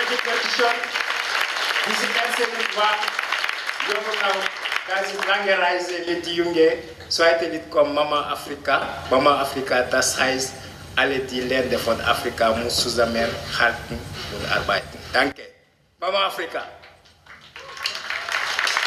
die Petition. Diese ganze war junge auch, das ist lange Reise mit die Junge, zweite Lied kommt Mama Afrika, das heißt, alle die Länder von Afrika müssen zusammenhalten und arbeiten. Danke. Mama Afrika.